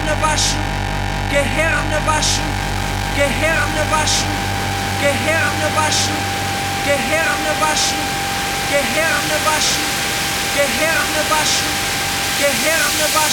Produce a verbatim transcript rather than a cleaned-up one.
Gehirne waschen, Gehirne waschen, Gehirne waschen, Gehirne waschen, Gehirne waschen, Gehirne waschen, Gehirne waschen, Gehirne waschen.